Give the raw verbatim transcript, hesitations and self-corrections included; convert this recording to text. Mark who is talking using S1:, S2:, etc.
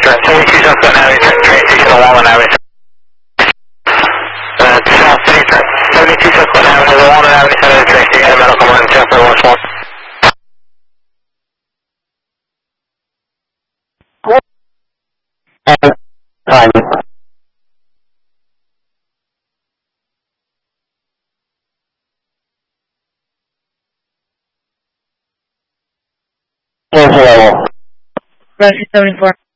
S1: seventy-two Southwest Avenue, train station on Walnut Avenue. Uh, South seventy-two Southwest Avenue, the Walnut Avenue side of the train station, and medical emergency, Southwest one one. Time. Level.
S2: Roger seventy-four.